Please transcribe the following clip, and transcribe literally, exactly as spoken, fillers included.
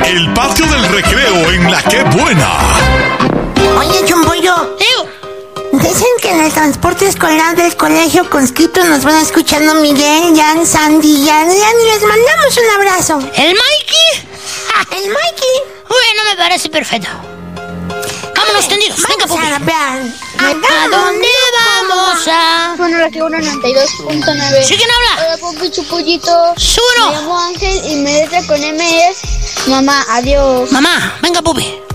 El patio del recreo en La Qué Buena. Oye, Chumpollo. Dicen que en el transporte escolar del colegio Conscripto nos van escuchando Miguel, Jan, Sandy, Jan, y les mandamos un abrazo. ¿El Mikey? El Mikey. Bueno, me parece perfecto. Vámonos tendidos. Venga, Vamos a rapear. ¿A dónde vamos a...? Bueno, La Qué Buena noventa y dos punto nueve. ¿Sí, quién habla? Hola, Pupi Chupollito. Me ¡Suno! llamo Ángel y mi letra con M es Mamá, adiós. Mamá, venga, Pupi.